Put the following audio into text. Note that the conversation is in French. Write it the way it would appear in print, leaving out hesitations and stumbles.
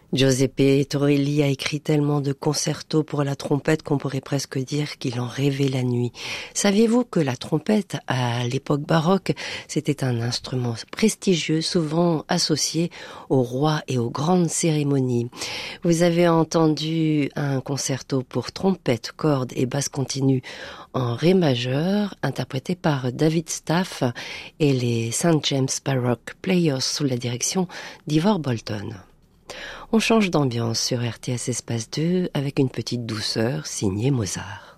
Giuseppe Torelli a écrit tellement de concertos pour la trompette qu'on pourrait presque dire qu'il en rêvait la nuit. Saviez-vous que la trompette, à l'époque baroque, c'était un instrument prestigieux, souvent associé aux rois et aux grandes cérémonies? Vous avez entendu un concerto pour trompette, cordes et basse continue en ré majeur, interprété par David Staff et les St. James Baroque Players sous la direction d'Ivor Bolton. On change d'ambiance sur RTS Espace 2 avec une petite douceur signée Mozart.